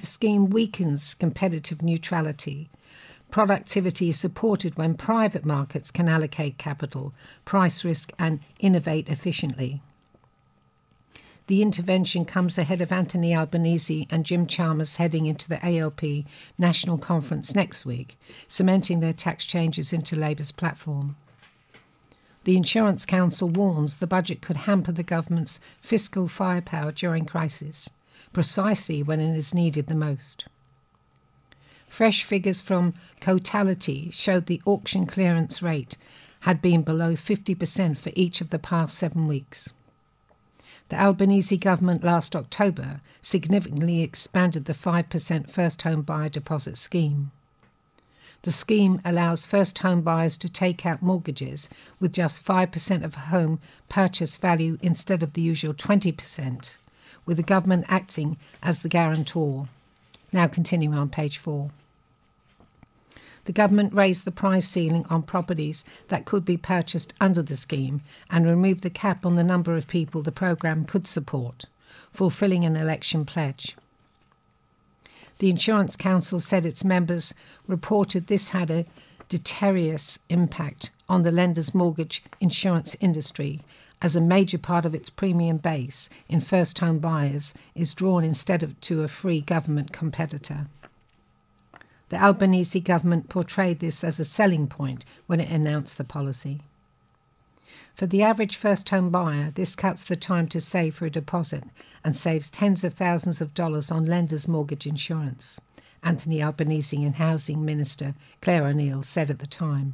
the scheme weakens competitive neutrality. Productivity is supported when private markets can allocate capital, price risk and innovate efficiently. The intervention comes ahead of Anthony Albanese and Jim Chalmers heading into the ALP National Conference next week, cementing their tax changes into Labour's platform. The Insurance Council warns the budget could hamper the government's fiscal firepower during crisis, precisely when it is needed the most. Fresh figures from Cotality showed the auction clearance rate had been below 50% for each of the past 7 weeks. The Albanese government last October significantly expanded the 5% first home buyer deposit scheme. The scheme allows first home buyers to take out mortgages with just 5% of a home purchase value instead of the usual 20%, with the government acting as the guarantor. Now continuing on page 4. The government raised the price ceiling on properties that could be purchased under the scheme and removed the cap on the number of people the programme could support, fulfilling an election pledge. The Insurance Council said its members reported this had a deleterious impact on the lender's mortgage insurance industry, as a major part of its premium base in first-home buyers is drawn instead of to a free government competitor. The Albanese government portrayed this as a selling point when it announced the policy. For the average first-home buyer, this cuts the time to save for a deposit and saves tens of thousands of dollars on lenders' mortgage insurance, Anthony Albanese and Housing Minister Claire O'Neill said at the time.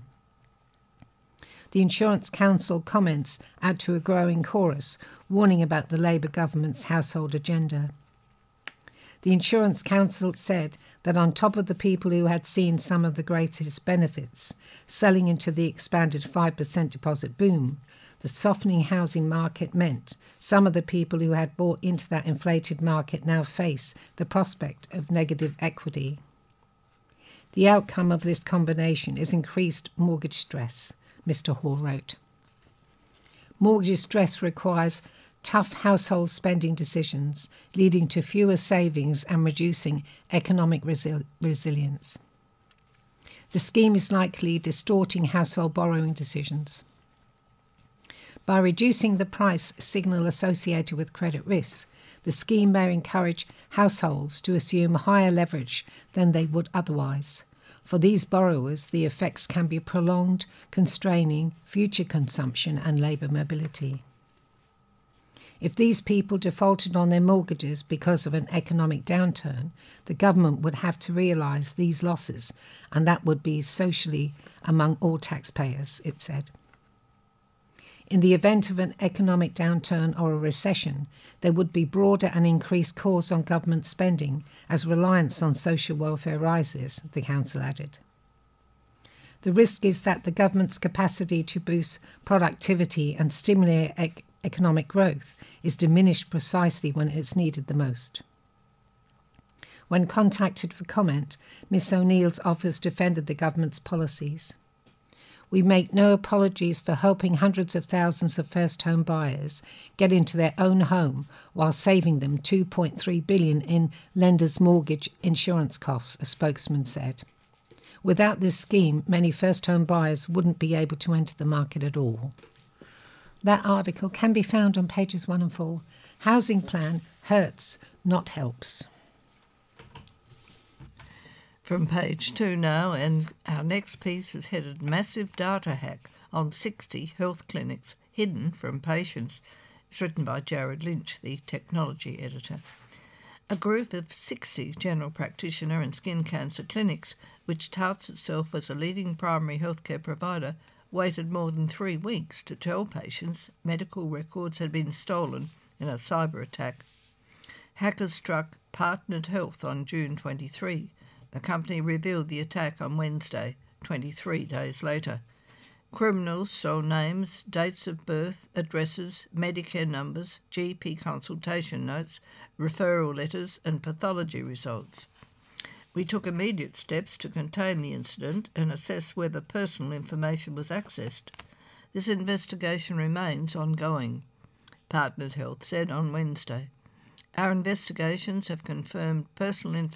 The Insurance Council comments add to a growing chorus, warning about the Labour government's household agenda. The Insurance Council said that on top of the people who had seen some of the greatest benefits, selling into the expanded 5% deposit boom, the softening housing market meant some of the people who had bought into that inflated market now face the prospect of negative equity. The outcome of this combination is increased mortgage stress, Mr. Hall wrote. Mortgage stress requires tough household spending decisions, leading to fewer savings and reducing economic resilience. The scheme is likely distorting household borrowing decisions. By reducing the price signal associated with credit risk, the scheme may encourage households to assume higher leverage than they would otherwise. For these borrowers, the effects can be prolonged, constraining future consumption and labour mobility. If these people defaulted on their mortgages because of an economic downturn, the government would have to realise these losses, and that would be socially among all taxpayers, it said. In the event of an economic downturn or a recession, there would be broader and increased calls on government spending as reliance on social welfare rises, the council added. The risk is that the government's capacity to boost productivity and stimulate economic growth is diminished precisely when it's needed the most. When contacted for comment, Ms O'Neill's office defended the government's policies. We make no apologies for helping hundreds of thousands of first-home buyers get into their own home while saving them $2.3 billion in lenders' mortgage insurance costs, a spokesman said. Without this scheme, many first-home buyers wouldn't be able to enter the market at all. That article can be found on pages 1 and 4. Housing plan hurts, not helps. From page 2 now, and our next piece is headed Massive Data Hack on 60 Health Clinics Hidden from Patients. It's written by Jared Lynch, the technology editor. A group of 60 general practitioner and skin cancer clinics, which touts itself as a leading primary healthcare provider, waited more than 3 weeks to tell patients medical records had been stolen in a cyber attack. Hackers struck Partnered Health on June 23. The company revealed the attack on Wednesday, 23 days later. Criminals stole names, dates of birth, addresses, Medicare numbers, GP consultation notes, referral letters and pathology results. We took immediate steps to contain the incident and assess whether personal information was accessed. This investigation remains ongoing, Partnered Health said on Wednesday. Our investigations have confirmed personal information